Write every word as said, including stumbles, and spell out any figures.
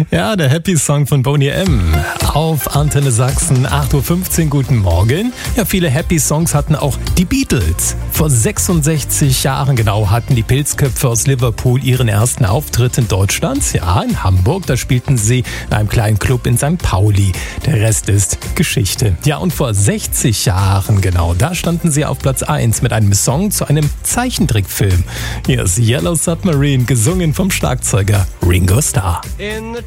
Ja, der Happy Song von Boney M. Auf Antenne Sachsen, acht Uhr fünfzehn, guten Morgen. Ja, viele Happy Songs hatten auch die Beatles. Vor sechsundsechzig Jahren genau hatten die Pilzköpfe aus Liverpool ihren ersten Auftritt in Deutschland. Ja, in Hamburg, da spielten sie in einem kleinen Club in Sankt Pauli. Der Rest ist Geschichte. Ja, und vor sechzig Jahren genau, da standen sie auf Platz eins mit einem Song zu einem Zeichentrickfilm. Hier ist Yellow Submarine, gesungen vom Schlagzeuger Ringo Starr. In the